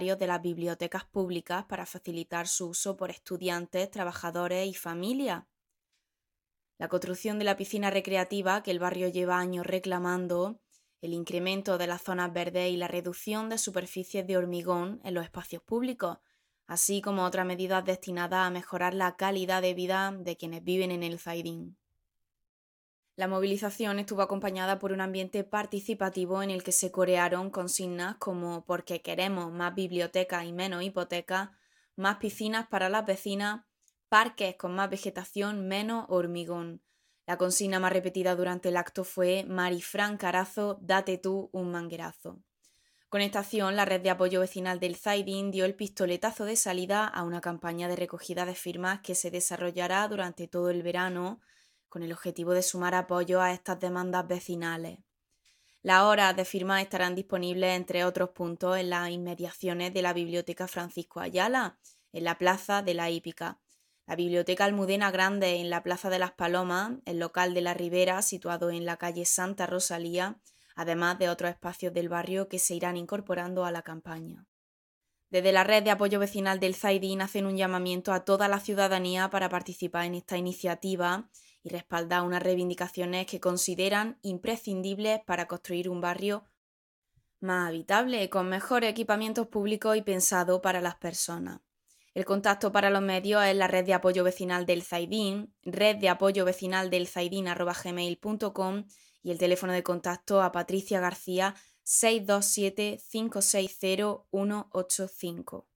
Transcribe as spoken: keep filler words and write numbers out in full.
de las bibliotecas públicas para facilitar su uso por estudiantes, trabajadores y familias. La construcción de la piscina recreativa que el barrio lleva años reclamando, el incremento de las zonas verdes y la reducción de superficies de hormigón en los espacios públicos, así como otras medidas destinadas a mejorar la calidad de vida de quienes viven en el Zaidín. La movilización estuvo acompañada por un ambiente participativo en el que se corearon consignas como porque queremos más bibliotecas y menos hipotecas, más piscinas para las vecinas, parques con más vegetación, menos hormigón. La consigna más repetida durante el acto fue Marifran Carazo, date tú un manguerazo. Con esta acción, la red de apoyo vecinal del Zaidín dio el pistoletazo de salida a una campaña de recogida de firmas que se desarrollará durante todo el verano con el objetivo de sumar apoyo a estas demandas vecinales. Las horas de firmas estarán disponibles, entre otros puntos, en las inmediaciones de la Biblioteca Francisco Ayala, en la Plaza de la Hípica, la Biblioteca Almudena Grande en la Plaza de las Palomas, el local de la Ribera, situado en la calle Santa Rosalía, además de otros espacios del barrio que se irán incorporando a la campaña. Desde la red de apoyo vecinal del Zaidín hacen un llamamiento a toda la ciudadanía para participar en esta iniciativa y respaldar unas reivindicaciones que consideran imprescindibles para construir un barrio más habitable, con mejores equipamientos públicos y pensado para las personas. El contacto para los medios es la red de apoyo vecinal del Zaidín, red de apoyo vecinal del zaidín arroba gmail punto com y el teléfono de contacto a Patricia García seis dos siete, cinco seis cero, uno ocho cinco.